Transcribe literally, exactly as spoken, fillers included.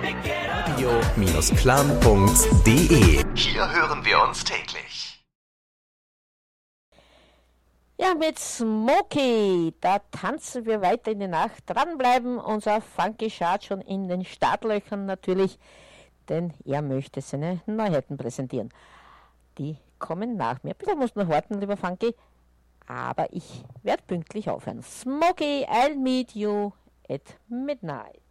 radio Punkt de. Hier hören wir uns täglich. Ja, mit Smokey, da tanzen wir weiter in die Nacht. Dranbleiben, unser Funky Chart schon in den Startlöchern natürlich, denn er möchte seine Neuheiten präsentieren. Die kommen nach mir. Bitte musst noch warten, lieber Funky, aber ich werde pünktlich aufhören. Smokey, I'll meet you at midnight.